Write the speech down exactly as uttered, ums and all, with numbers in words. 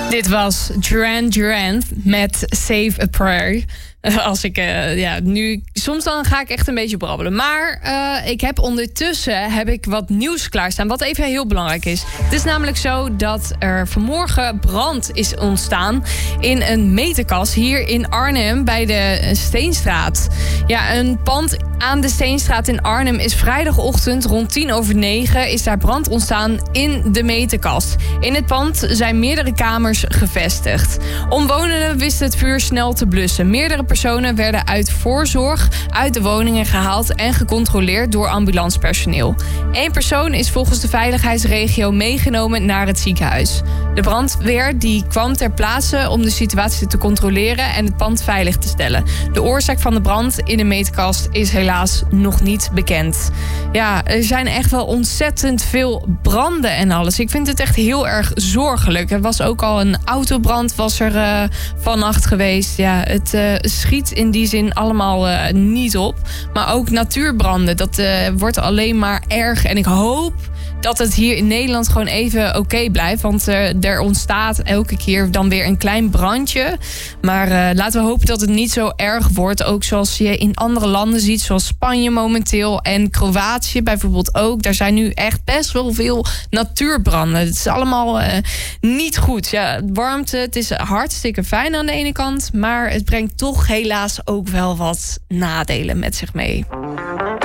Dit was Duran Duran met Save a Prayer. Als ik, uh, ja, nu, soms dan ga ik echt een beetje brabbelen. Maar uh, ik heb ondertussen heb ik wat nieuws klaarstaan, wat even heel belangrijk is. Het is namelijk zo dat er vanmorgen brand is ontstaan in een meterkast hier in Arnhem bij de Steenstraat. Ja, een pand aan de Steenstraat in Arnhem is vrijdagochtend rond tien over negen is daar brand ontstaan in de meterkast. In het pand zijn meerdere kamers gevestigd. Omwonenden wisten het vuur snel te blussen. Meerdere personen werden uit voorzorg uit de woningen gehaald en gecontroleerd door ambulancepersoneel. Eén persoon is volgens de veiligheidsregio meegenomen naar het ziekenhuis. De brandweer die kwam ter plaatse om de situatie te controleren en het pand veilig te stellen. De oorzaak van de brand in de meterkast is helaas nog niet bekend. Ja, er zijn echt wel ontzettend veel branden en alles. Ik vind het echt heel erg zorgelijk. Er was ook al een autobrand was er uh, vannacht geweest. Ja, het uh, schiet in die zin allemaal uh, niet op. Maar ook natuurbranden, dat uh, wordt alleen maar erg. En ik hoop dat het hier in Nederland gewoon even oké okay blijft. Want uh, er ontstaat elke keer dan weer een klein brandje. Maar uh, laten we hopen dat het niet zo erg wordt. Ook zoals je in andere landen ziet, zoals Spanje momenteel en Kroatië bijvoorbeeld ook. Daar zijn nu echt best wel veel natuurbranden. Het is allemaal uh, niet goed. Ja, warmte, het is hartstikke fijn aan de ene kant, maar het brengt toch helaas ook wel wat nadelen met zich mee.